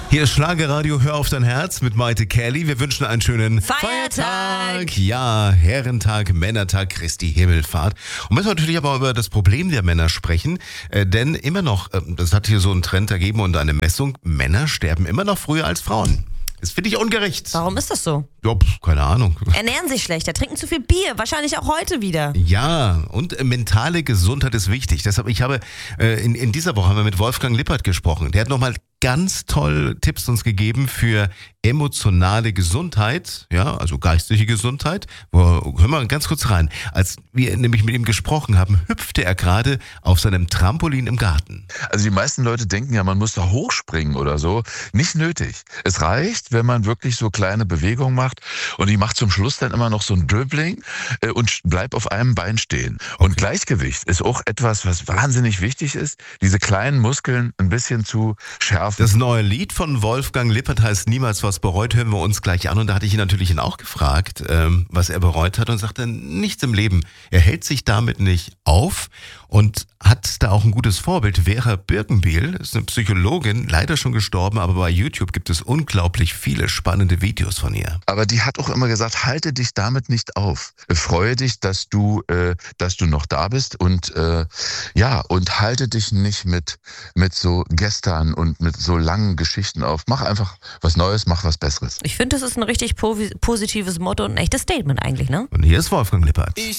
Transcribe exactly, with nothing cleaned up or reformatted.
Hier ist Schlagerradio, hör auf dein Herz mit Maite Kelly. Wir wünschen einen schönen Feiertag. Feiertag. Ja, Herrentag, Männertag, Christi Himmelfahrt. Und müssen wir natürlich aber über das Problem der Männer sprechen. Äh, denn immer noch, äh, das hat hier so einen Trend ergeben und eine Messung, Männer sterben immer noch früher als Frauen. Das finde ich ungerecht. Warum ist das so? Ja, pf, keine Ahnung. Ernähren sich schlechter, trinken zu viel Bier, wahrscheinlich auch heute wieder. Ja, und äh, mentale Gesundheit ist wichtig. Deshalb, ich habe, äh, in, in dieser Woche haben wir mit Wolfgang Lippert gesprochen. Der hat nochmal ganz toll Tipps uns gegeben für emotionale Gesundheit, ja, also geistige Gesundheit. Wo, hör mal ganz kurz rein. Als wir nämlich mit ihm gesprochen haben, hüpfte er gerade auf seinem Trampolin im Garten. Also die meisten Leute denken ja, man muss da hochspringen oder so. Nicht nötig. Es reicht, wenn man wirklich so kleine Bewegungen macht und ich mache zum Schluss dann immer noch so ein Dribbling äh, und bleib auf einem Bein stehen. Und Okay. Gleichgewicht ist auch etwas, was wahnsinnig wichtig ist, diese kleinen Muskeln ein bisschen zu schärfen. Das neue Lied von Wolfgang Lippert heißt Niemals was bereut, hören wir uns gleich an. Und da hatte ich ihn natürlich ihn auch gefragt, ähm, was er bereut hat und sagte, nichts im Leben. Er hält sich damit nicht auf und hat da auch ein gutes Vorbild. Vera Birkenbiel ist eine Psychologin, leider schon gestorben, aber bei YouTube gibt es unglaublich viele spannende Videos von ihr. Aber die hat auch immer gesagt, halte dich damit nicht auf. Freue dich, dass du, äh, dass du noch da bist und äh, ja, und halte dich nicht mit mit so gestern und mit so langen Geschichten auf. Mach einfach was Neues, mach was Besseres. Ich finde, das ist ein richtig po- positives Motto und ein echtes Statement eigentlich, ne? Und hier ist Wolfgang Lippert. Ich